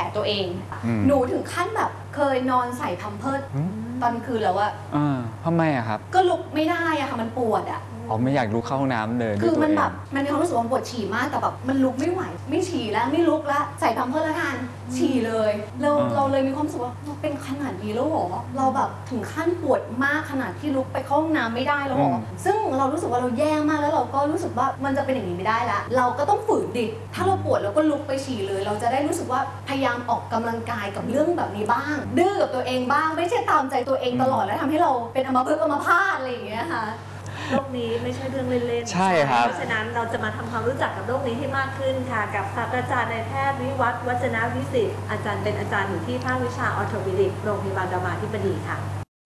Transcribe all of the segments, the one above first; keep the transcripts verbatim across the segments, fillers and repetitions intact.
ตัวเองหนูถึงขั้นแบบเคยนอนใส่พัมเพิร์สตอนคืนแล้วอะทำไมอะครับก็ลุกไม่ได้อะค่ะมันปวดอะอ๋อไม่อยากลุกเข้าห้องน้ำเลยคือมันแบบมันมีความรู้สึกว่าปวดฉี่มากแต่แบบมันลุกไม่ไหวไม่ฉี่แล้วไม่ลุกแล้วใส่พัมเพิร์สแล้วกันฉี่เลยเราเราเลยมีความรู้สึกว่าเราเป็นขนาดนี้แล้วหรอเราแบบถึงขั้นปวดมากขนาดที่ลุกไปเข้าห้องน้ำไม่ได้แล้วหรอซึ่งเรารู้สึกว่าเราแย่มากแล้วเราก็รู้สึกว่ามันจะเป็นอย่างนี้ไม่ได้ละเราก็ต้องฝืนดิถ้าเราปวดเราก็ลุกไปฉี่เลยเราจะได้รู้สึกว่าพยายามออกกำลังกายกับเรื่องแบบนี้บ้างดื้อกับตัวเองบ้างไม่ใช่ตามใจตัวเองตลอดแล้วทำให้เราเป็นอัมพฤกษ์อัมพาตอะไรอย่างเงี้ยค่ะโรคนี้ไม่ใช่เรื่องเล่นๆใช่ครับเพราะฉะนั้นเราจะมาทำความรู้จักกับโรคนี้ให้มากขึ้นค่ะกับศาสตราจารย์นายแพทย์วิวัฒน์วัจนวิสิทธิ์อาจารย์เป็นอาจารย์อยู่ที่ภาควิชาออร์โทปิดิกโรงพยาบาลรามาธิบดีค่ะ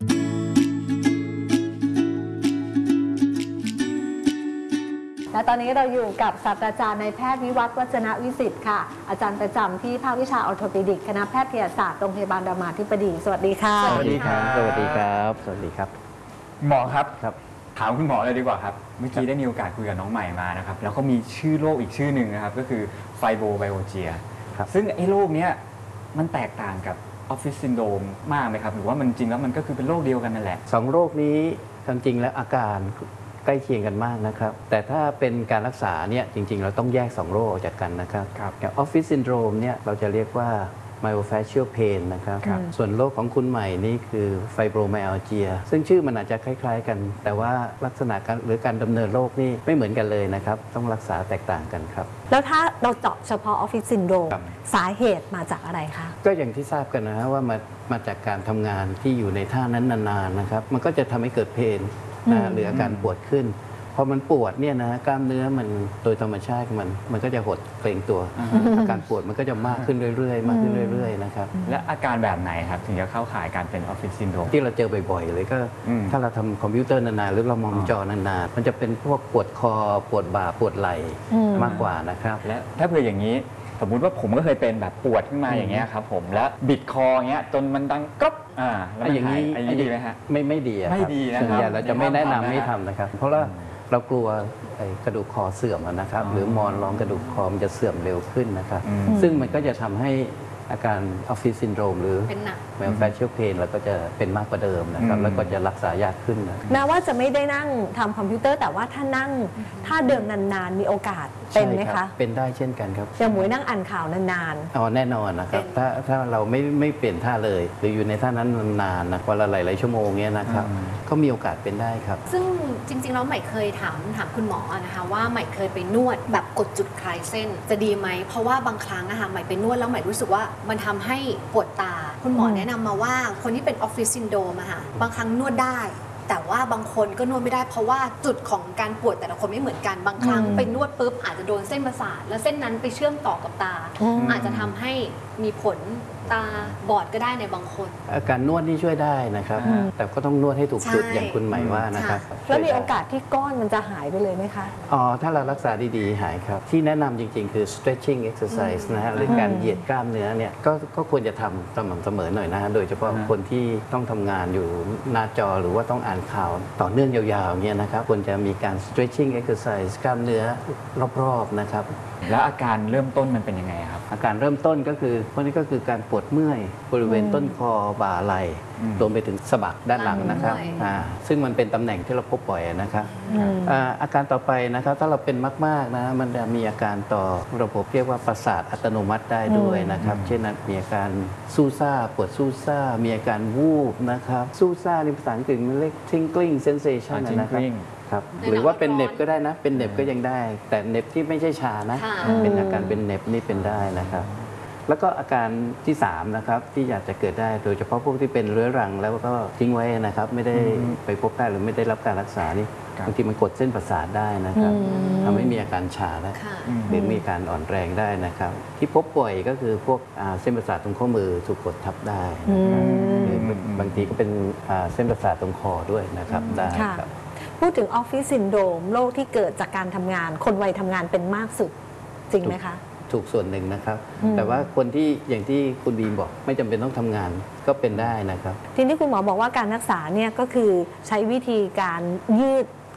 และตอนนี้เราอยู่กับศาสตราจารย์นายแพทย์วิวัฒน์วัจนวิสิทธิ์ค่ะอาจารย์ประจำที่ภาควิชาออร์โทปิดิกคณะแพทยศาสตร์โรงพยาบาลรามาธิบดีสวัสดีค่ะสวัสดีครับสวัสดีครับสวัสดีครับหมอครับครับถามคุณหมอเลยดีกว่าครับเมื่อกี้ได้มีโอกาสคุยกับน้องใหม่มานะครับแล้วก็มีชื่อโรคอีกชื่อหนึ่งนะครับก็คือไฟโบไบโอเจียซึ่งไอ้โรคนี้มันแตกต่างกับออฟฟิศซินโดรมมากไหมครับหรือว่ามันจริงแล้วมันก็คือเป็นโรคเดียวกันนั่นแหละสองโรคนี้จริงๆแล้วอาการใกล้เคียงกันมากนะครับแต่ถ้าเป็นการรักษาเนี่ยจริงๆเราต้องแยกสองโรคออกจากกันนะครับอย่างออฟฟิศซินโดรมเนี่ยเราจะเรียกว่า myofascial pain นะครับส่วนโรคของคุณใหม่นี่คือ fibromyalgia ซึ่งชื่อมันอาจจะคล้ายๆกันแต่ว่าลักษณะการหรือการดำเนินโรคนี่ไม่เหมือนกันเลยนะครับต้องรักษาแตกต่างกันครับแล้วถ้าเราเจาะเฉพาะออฟฟิศซินโดรมสาเหตุมาจากอะไรคะก็อย่างที่ทราบกันนะว่ามามาจากการทำงานที่อยู่ในท่านั้นนานๆนะครับมันก็จะทำให้เกิดเพนนะหรืออาการปวดขึ้นพอมันปวดเนี่ยนะกล้ามเนื้อมันโดยธรรมชาติมันมันก็จะหดเกร็งตัวอาการปวดมันก็จะมากขึ้นเรื่อยๆมากขึ้นเรื่อยๆนะครับและอาการแบบไหนครับถึงจะเข้าข่ายการเป็นออฟฟิศซินโดรมที่เราเจอบ่อยๆเลยก็ถ้าเราทำคอมพิวเตอร์นานๆหรือเรามองจอนานๆมันจะเป็นพวกปวดคอปวดบ่าปวดไหล่มากกว่านะครับและถ้าเผื่ออย่างนี้สมมุติว่าผมก็เคยเป็นแบบปวดขึ้นมาอย่างเงี้ยครับผมแล้วบิดคอเงี้ยจนมันดังก๊อบอ่าแล้วอย่างนี้ดีไหมฮะไม่ไม่ดีไม่ดีนะครับส่วนใหญ่เราจะไม่แนะนำให้ทำนะครับเพราะว่าเรากลัวกระดูกคอเสื่อมนะครับหรือมอนรองกระดูกคอมันจะเสื่อมเร็วขึ้นนะครับซึ่งมันก็จะทำให้อาการออฟฟิศซินโดรมหรือแมลแฟชเชียลเพนเราก็จะเป็นมากกว่าเดิมนะครับแล้วก็จะรักษายากขึ้นนะแม้ว่าจะไม่ได้นั่งทำคอมพิวเตอร์แต่ว่าถ้านั่งถ้าเดิมนานๆมีโอกาสเป็นไหมคะเป็นได้เช่นกันครับอย่างหมวยนั่งอ่านข่าวนานๆอ๋อแน่นอนนะครับถ้าถ้าเราไม่ไม่เปลี่ยนท่าเลยหรืออยู่ในท่านั้นนานๆนะวันละหลายๆชั่วโมงเนี้ยนะครับก็มีโอกาสเป็นได้ครับซึ่งจริงๆแล้วใหม่เคยถามถามคุณหมอนะคะว่าใหม่เคยไปนวดแบบกดจุดคลายเส้นจะดีไหมเพราะว่าบางครั้งนะคะใหม่ไปนวดแล้วใหม่รู้สึกว่ามันทำให้ปวดตาคุณหมอแนะนำมาว่าคนที่เป็นออฟฟิศซินโดรมอะค่ะบางครั้งนวดได้แต่ว่าบางคนก็นวดไม่ได้เพราะว่าจุดของการปวดแต่ละคนไม่เหมือนกันบางครั้งไปนวดปุ๊บอาจจะโดนเส้นประสาทแล้วเส้นนั้นไปเชื่อมต่อกับตาอาจจะทำให้มีผลตาบอดก็ได้ในบางคนอาการนวดนี่ช่วยได้นะครับแต่ก็ต้องนวดให้ถูกจุดอย่างคุณหมายว่านะครับแล้วมีโอกาสที่ก้อนมันจะหายไปเลยไหมคะอ๋อถ้าเรารักษาดีๆหายครับที่แนะนำจริงๆคือ stretching exercise นะฮะหรือการเหยียดกล้ามเนื้อเนี่ยก็ก็ควรจะทำสม่ำเสมอหน่อยนะฮะโดยเฉพาะคนที่ต้องทำงานอยู่หน้าจอหรือว่าต้องอ่านข่าวต่อเนื่องยาวๆเนี่ยนะครับควรจะมีการ stretching exercise กล้ามเนื้อรอบๆนะครับแล้วอาการเริ่มต้นมันเป็นยังไงครับอาการเริ่มต้นก็คือพวกนี้ก็คือการปวดเมื่อยบริเวณต้นคอบ่าไหล่รวมไปถึงสะบักด้านหลังนะครับซึ่งมันเป็นตำแหน่งที่เราพบบ่อยนะครับอาการต่อไปนะครับถ้าเราเป็นมากๆนะมันจะมีอาการต่อระบบเรียกว่าประสาทอัตโนมัติได้ด้วยนะครับเช่นมีอาการซู่ซ่าปวดซู่ซ่ามีอาการวูบนะครับซู่ซ่าในภาษาอังกฤษมันเรียก tingling sensation นะครับหรือว่าเป็นเน็บก็ได้นะเป็นเน็บก็ยังได้แต่เน็บที่ไม่ใช่ชานะเป็นอาการเป็นเน็บนี่เป็นได้นะครับแล้วก็อาการที่สามนะครับที่อยากจะเกิดได้โดยเฉพาะพวกที่เป็นเรื้อรังแล้วก็ทิ้งไว้นะครับไม่ได้ไปพบแพทย์หรือไม่ได้รับการรักษานี่บางทีมันกดเส้นประสาทได้นะครับทำให้มีอาการชาได้หรือมีการอ่อนแรงได้นะครับที่พบบ่อยก็คือพวกเส้นประสาทตรงข้อมือถูกกดทับได้หรือบางทีก็เป็นเส้นประสาทตรงคอด้วยนะครับได้ครับพูดถึงออฟฟิศซินโดรมโรคที่เกิดจากการทำงานคนวัยทำงานเป็นมากสุดจริงไหมคะถูกส่วนหนึ่งนะครับแต่ว่าคนที่อย่างที่คุณบีมบอกไม่จำเป็นต้องทำงานก็เป็นได้นะครับทีนี้คุณหมอบอกว่าการรักษาเนี่ยก็คือใช้วิธีการยืด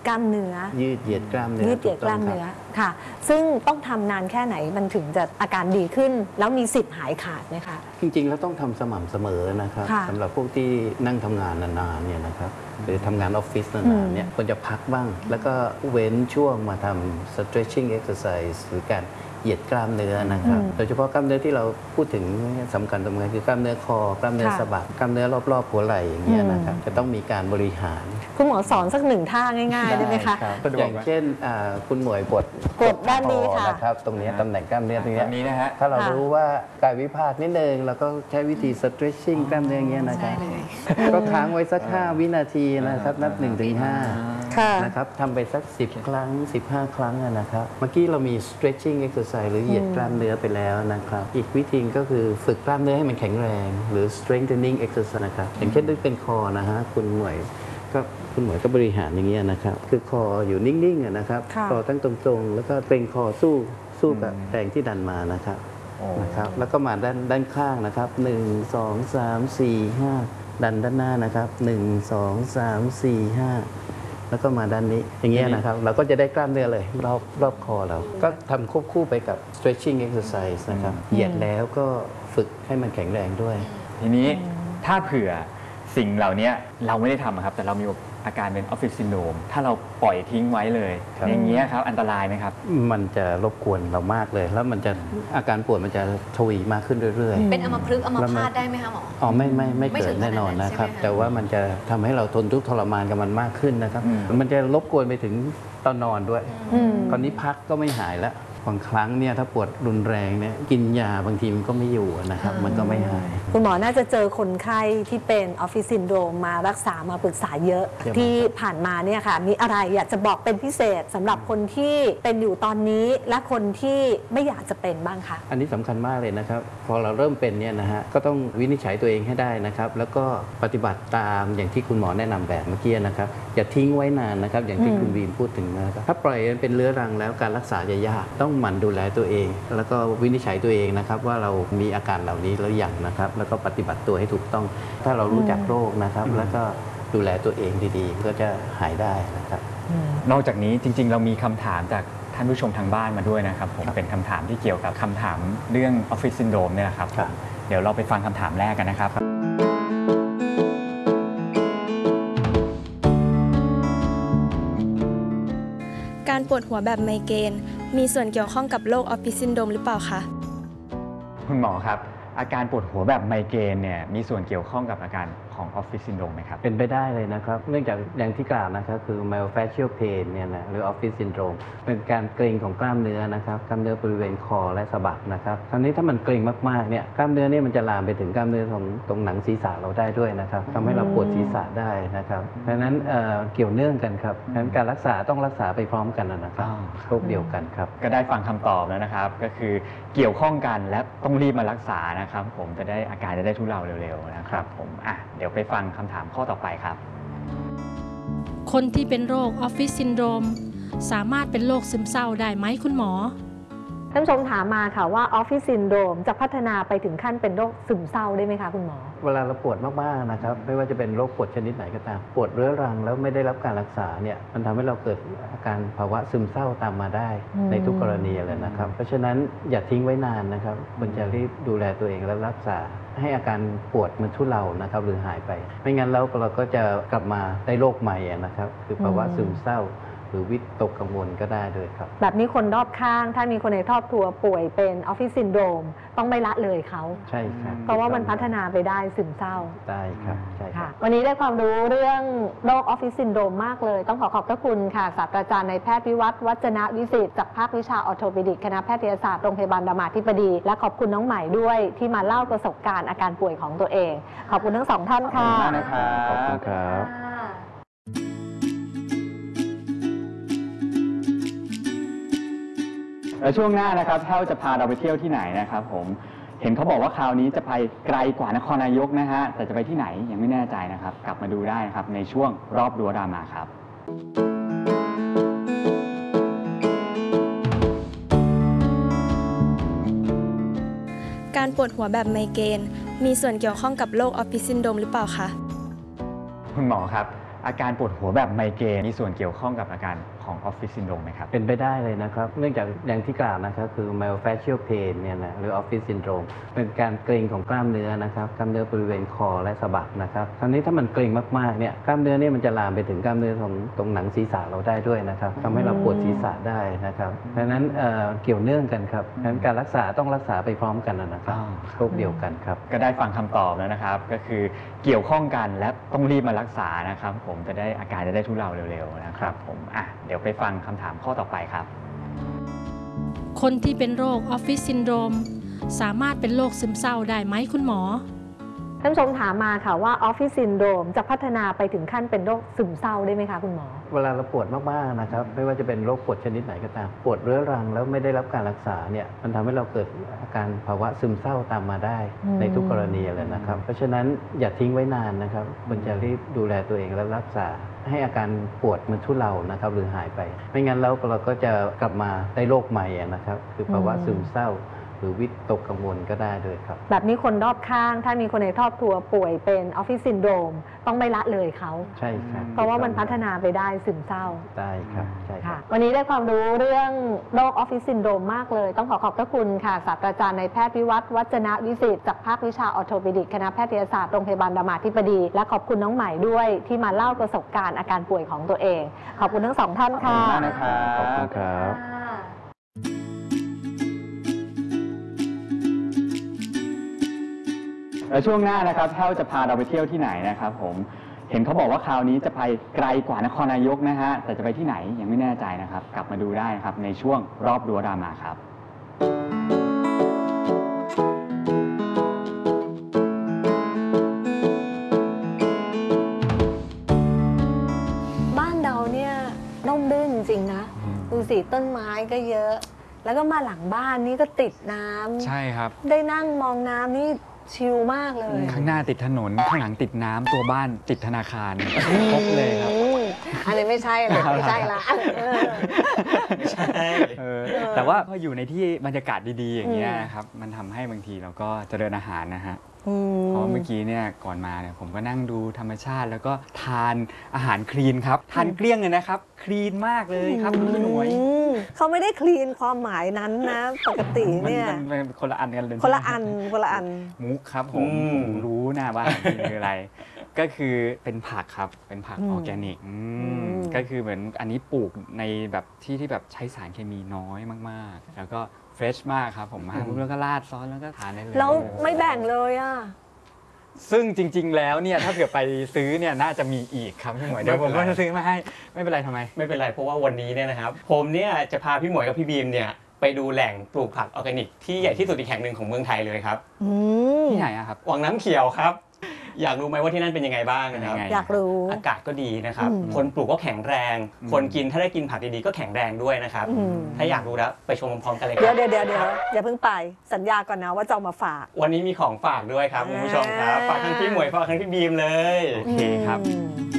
กล้ามเนื้อยืดเหยียดกล้ามเนื้อยืดเหยียดกล้ามเนื้อค่ะ ซึ่งต้องทำนานแค่ไหนมันถึงจะอาการดีขึ้น แล้วมีสิทธิ์หายขาดไหมคะจริงๆแล้วต้องทำสม่ำเสมอนะครับค่ะสำหรับพวกที่นั่งทำงานนานๆเนี่ยนะครับหรือทำงานออฟฟิศอืนาม นๆเนี่ยควรจะพักบ้าง แล้วก็เว้นช่วงมาทำ stretching exercise หรือการเหยียดกล้ามเนื้อนะครับอืมโดยเฉพาะกล้ามเนื้อที่เราพูดถึงสำคัญสำคัญคือกล้ามเนื้อคอกล้ามเนื้อค่ะสะบักกล้ามเนื้อรอบๆหัวไหล่อย่างเงี้ยนะครับอืมจะต้องมีการบริหารคุณหมอสอนสักหนึ่งท่าง่ายๆได้ไหมคะรับสะดวกอย่างไหมเช่นอ่าคุณหมวยกดกดด้านนี้ค่ะคอนะครับตรงนี้ตำแหน่งกล้ามเนื้อตรงตเนี้รยงนี้นะฮะถ้าเราค่ะรู้ว่ากายวิภาคนิดนึงเราก็ใช้วิธี stretching กล้ามเนื้ออย่างเงี้ยนะครับใช่เลยก็ค้างไว้สัก ห้า วินาทีนะครับ นับหนึ่งถึงห้าค่ะนะครับทำไปสัก สิบ ครั้ง สิบห้า ครั้งอะนะครับ เมื่อกี้เรามี stretching exercise หรือเหยียดกล้ามเนื้อไปแล้วนะครับ อีกวิธีก็คือฝึกกล้ามเนื้อให้มันแข็งแรง หรือ strengthening exercise นะครับ อย่างเช่นดึงเป็นคอนะฮะคุณหมวยก็คุณหมวยก็บริหารอย่างเงี้ยนะครับ คือคออยู่นิ่งๆอะนะครับค่ะคอตั้งตรงๆ แล้วก็เกรงคอสู้สู้กับแรงที่ดันมานะครับโอ้นะครับแล้วก็มาด้านด้านข้างนะครับหนึ่ง สอง สาม สี่ ห้าดันด้านหน้านะครับหนึ่ง สอง สาม สี่ ห้าแล้วก็มาด้านนี้อย่างเงี้ยนะครับเราก็จะได้กล้ามเนื้อเลยรอบรอบคอเราก็ทำควบคู่ไปกับ stretching exercise นะครับเหยียดแล้วก็ฝึกให้มันแข็งแรงด้วยทีนี้ถ้าเผื่อสิ่งเหล่านี้เราไม่ได้ทำอะครับแต่เรามีอาการเป็นออฟฟิศซินโดรมถ้าเราปล่อยทิ้งไว้เลยครับอย่างเงี้ยครับอันตรายไหมครับมันจะรบกวนเรามากเลย แล้วมันจะอาการปวดมันจะทวีมากขึ้นเรื่อยๆเป็นอัมพฤกษ์อัมพาตได้ไหมคะหมออ๋อไม่ไม่ไม่ไม่เกิถึดงขนาดแน่นอนนั้นนะครับใช่ไหมคะแต่ว่ามันจะทำให้เราทนทุกข์ทรมานกับมันมากขึ้นนะครับอืมมันจะรบกวนไปถึงตอนนอนด้วยอืมตอนนี้พักก็ไม่หายแล้วบางครั้งเนี่ยถ้าปวดรุนแรงเนี่ยกินยาบางทีมันก็ไม่อยู่นะครับ มันก็ไม่หายคุณหมอน่าจะเจอคนไข้ที่เป็นออฟฟิศซินโดรมมารักษามาปรึกษาเยอะเยอะมากที่ผ่านมาเนี่ยค่ะ มีอะไรอยากจะบอกเป็นพิเศษสำหรับคนที่เป็นอยู่ตอนนี้และคนที่ไม่อยากจะเป็นบ้างคะอันนี้สำคัญมากเลยนะครับ พอเราเริ่มเป็นเนี่ยนะฮะก็ต้องวินิจฉัยตัวเองให้ได้นะครับ แล้วก็ปฏิบัติตามอย่างที่คุณหมอแนะนำแบบเมื่อกี้นะครับอย่าทิ้งไว้นานนะครับ อย่างที่อืมคุณวีมพูดถึงนะครับถ้าปล่อยมันเป็นเรื้อรังแล้วการรักษาจะยากต้องหมั่นดูแลตัวเอง แล้วก็วินิจฉัยตัวเองนะครับว่าเรามีอาการเหล่านี้หรือยังนะครับ แล้วก็ปฏิบัติตัวให้ถูกต้อง ถ้าเรารู้จักโรคนะครับ แล้วก็ดูแลตัวเองดีๆ ก็จะหายได้นะครับนอกจากนี้จริงๆ เรามีคำถามจากท่านผู้ชมทางบ้านมาด้วยนะครับผมเป็นคำถามที่เกี่ยวกับคำถามเรื่องออฟฟิศซินโดรมเนี่ยแหละครับครับเดี๋ยวเราไปฟังคำถามแรกกันนะครับการปวดหัวแบบไมเกรนมีส่วนเกี่ยวข้องกับโรคออฟฟิศซินโดรมหรือเปล่าคะคุณหมอครับอาการปวดหัวแบบไมเกรนเนี่ยมีส่วนเกี่ยวข้องกับอาการของออฟฟิศซินโดรมไหมครับเป็นไปได้เลยนะครับ เนื่องจากอย่างที่กล่าวนะครับคือ myofascial pain เนี่ยนะหรือ office syndrome เป็นการเกร็งของกล้ามเนื้อนะครับกล้ามเนื้อบริเวณคอและสะบักนะครับคราวนี้ถ้ามันเกร็งมากๆเนี่ยกล้ามเนื้อเนี่ยมันจะลามไปถึงกล้ามเนื้อของตรงหนังศีรษะเราได้ด้วยนะครับทำให้เราปวดศีรษะได้นะครับดังนั้นเอ่อเกี่ยวเนื่องกันครับดังนั้นการรักษาต้องรักษาไปพร้อมกันนะครับอ๋อโรคเดียวกันครับก็ได้ฟังคำตอบแล้วนะครับ ก็คือเกี่ยวข้องกันและต้องรีบมารักษานะครับ ผมจะได้อาการจะได้ทุเลาเร็วๆนะครับผมอ่ะเดี๋ยวไปฟังคำถามข้อต่อไปครับคนที่เป็นโรคออฟฟิศซินโดรมสามารถเป็นโรคซึมเศร้าได้ไหมคุณหมอท่านผู้ชมถามมาค่ะว่าออฟฟิศซินโดรมจะพัฒนาไปถึงขั้นเป็นโรคซึมเศร้าได้ไหมคะคุณหมอเวลาเราปวดมากๆนะครับไม่ว่าจะเป็นโรคปวดชนิดไหนก็ตามปวดเรื้อรังแล้วไม่ได้รับการรักษาเนี่ยมันทำให้เราเกิดอาการภาวะซึมเศร้าตามมาได้อืมในทุกกรณีเลยนะครับเพราะฉะนั้นอย่าทิ้งไว้นานนะครับควรจะรีบดูแลตัวเองและรักษาให้อาการปวดมันทุเลานะครับหรือหายไป ไม่งั้นแล้วเราก็จะกลับมาได้โรคใหม่อะนะครับคือภาวะซึมเศร้า หรือวิตกกังวลก็ได้ด้วยครับแบบนี้คนรอบข้างถ้ามีคนในครอบครัวป่วยเป็นออฟฟิศซินโดรมต้องไม่ละเลยเขาใช่ครับเพราะว่ามันพัฒนาไปได้ซึมเศร้าได้ครับใช่ครัค่ะบวันนี้ได้ความรู้เรื่องโรคออฟฟิศซินโดรมมากเลย ต้องขอขอบพระคุณค่ะศาสตราจารย์นายแพทย์วิวัฒน์วัจนวิสิทธิ์จากภาควิชาออร์โทปิดิกคณะแพทยศาสตร์โรงพยาบาลรามาธิบดี และขอบคุณน้องใหม่ด้วยที่มาเล่าประสบการณ์อาการป่วยของตัวเอง ขอบคุณทั้งสองท่านค่ะขอบคุณมากนะครับขอบคุณครับแล้วช่วงหน้านะครับแพทย์จะพาเราไปเที่ยวที่ไหนนะครับผมเห็นเขาบอกว่าคราวนี้จะไปไกลกว่านครนายกนะฮะแต่จะไปที่ไหนยังไม่แน่ใจนะครับ กลับมาดูได้นะครับในช่วงรอบรั้วรามาครับการปวดหัวแบบไมเกรนมีส่วนเกี่ยวข้องกับโรคออฟฟิศซินโดรมหรือเปล่าคะคุณหมอครับอาการปวดหัวแบบไมเกรนมีส่วนเกี่ยวข้องกับอาการของออฟฟิศซินโดรมไหมครับเป็นไปได้เลยนะครับเนื่องจากอย่างที่กล่าวนะครับคือ myofascial pain เนี่ยนะหรือ office syndrome เป็นการเกร็งของกล้ามเนื้อนะครับกล้ามเนื้อบริเวณคอและสะบักนะครับคราวนี้ถ้ามันเกร็งมากๆเนี่ยกล้ามเนื้อเนี่ยมันจะลามไปถึงกล้ามเนื้อของตรงหนังศีรษะเราได้ด้วยนะครับทำให้เราปวดศีรษะได้นะครับดังนั้นเอ่อเกี่ยวเนื่องกันครับดังนั้นการรักษาต้องรักษาไปพร้อมกันนะครับอ๋อโรคเดียวกันครับก็ได้ฟังคำตอบแล้วนะครับก็คือเกี่ยวข้องกันและต้องรีบมารักษานะครับผมจะได้อาการจะได้ทุเลาเร็วๆนะครับผมอ่ะเดี๋ยวไปฟังคำถามข้อต่อไปครับคนที่เป็นโรคออฟฟิศซินโดรมสามารถเป็นโรคซึมเศร้าได้ไหมคุณหมอท่านผู้ชมถามมาค่ะว่าออฟฟิศซินโดรมจะพัฒนาไปถึงขั้นเป็นโรคซึมเศร้าได้ไหมคะคุณหมอเวลาเราปวดมากๆนะครับไม่ว่าจะเป็นโรคปวดชนิดไหนก็ตามปวดเรื้อรังแล้วไม่ได้รับการรักษาเนี่ยมันทำให้เราเกิดอาการภาวะซึมเศร้าตามมาได้อืมในทุกกรณีเลยนะครับเพราะฉะนั้นอย่าทิ้งไว้นานนะครับควรจะรีบดูแลตัวเองและรักษาให้อาการปวดมันทุเลานะครับหรือหายไป ไม่งั้นแล้วเราก็จะกลับมาได้โรคใหม่นะครับคือภาวะซึมเศร้าหรือวิตกกังวลก็ได้ด้วยครับแบบนี้คนรอบข้างถ้ามีคนในครอบครัวป่วยเป็นออฟฟิศซินโดรมต้องไม่ละเลยเขาใช่ครับเพราะว่ามันพัฒนาไปได้ซึมเศร้าได้ครับใช่ครัค่ะบวันนี้ได้ความรู้เรื่องโรคออฟฟิศซินโดรมมากเลย ต้องขอขอบพระคุณค่ะศาสตราจารย์นายแพทย์วิวัฒน์วัจนะวิสิทธิ์จากภาควิชาออร์โทปิดิกคณะแพทยศาสตร์โรงพยาบาลรามาธิบดี และขอบคุณน้องใหม่ด้วยที่มาเล่าประสบการณ์อาการป่วยของตัวเอง ขอบคุณทั้งสองท่านค่ะขอบคุณมากนะครับขอบคุณครับแล้วช่วงหน้านะครับแพทย์จะพาเราไปเที่ยวที่ไหนนะครับผมเห็นเขาบอกว่าคราวนี้จะไปไกลกว่านครนายกนะฮะแต่จะไปที่ไหนยังไม่แน่ใจนะครับกลับมาดูได้นะครับในช่วงรอบรั้วรามาครับบ้านเราเนี่ยร่มรื่นจริงๆนะอืมดูสิต้นไม้ก็เยอะ แล้วก็มาหลังบ้านนี่ก็ติดน้ำใช่ครับได้นั่งมองน้ำนี่ชิลมากเลยข้างหน้าติดถนนข้างหลังติดน้ำตัวบ้านติดธนาคารครบเลยครับอืมอันนี้ไม่ใช่ละไม่ใช่ละเออใช่เออแต่ว่าพออยู่ในที่บรรยากาศดีๆอย่างเงี้ยนะครับมันทำให้บางทีเราก็เจริญอาหารนะฮะอืมเพราะเมื่อกี้เนี่ยก่อนมาเนี่ยผมก็นั่งดูธรรมชาติ แล้วก็ทานอาหารคลีนครับทานเกลี้ยงเลยนะครับคลีนมากเลยครับคุณหน่วยอืมเขาไม่ได้คลีนความหมายนั้นนะ ปกติมันเนี่ยมันมันคนละอันกันเลยคนละอันคนละอันมุกครับผมผมรู้นะว่าอาหารคลีนคืออะไร ก็คือเป็นผักครับเป็นผักอืมออร์แกนิกอืมอืมก็คือเหมือนอันนี้ปลูกในแบบที่ที่แบบใช้สารเคมีน้อยมากๆ แล้วก็เฟรชมากครับผมมาแล้วก็ราดซอสแล้วก็ทานได้เลยแล้วไม่แบ่งเลยอ่ะซึ่งจริง ๆ แล้วเนี่ยถ้าเกิดไปซื้อเนี่ยน่าจะมีอีกครับพี่หมวยเดี๋ยวผมก็จะซื้อมาให้ไม่เป็นไรทำไมไม่เป็นไรเพราะว่าวันนี้เนี่ยนะครับผมเนี่ยจะพาพี่หมวยกับพี่บีมเนี่ยไปดูแหล่งปลูกผักออร์แกนิกที่ใหญ่ที่สุดอีกแห่งหนึ่งของเมืองไทยเลยครับอืมที่ไหนอะครับวังน้ำเขียวครับ อยากรู้ไหมว่าที่นั่นเป็นยังไงบ้างนะครับเป็นยังไงอยากรู้อากาศก็ดีนะครับอืมคนปลูกก็แข็งแรงอืมคนกินถ้าได้กินผักดีๆก็แข็งแรงด้วยนะครับอืมถ้าอยากรู้แล้วไปชมพร้อมๆกันเลยคเดี๋ยรัวบเดี๋ยวเดี๋ยวเดี๋ยวอย่าเพิ่งไปสัญญาก่อนนะว่าจะเอามาฝากวันนี้มีของฝากด้วยครับคุณผู้ชมครับฝากทั้งพี่หมวยฝากทั้งพี่บีมเลยโอเคครับอืม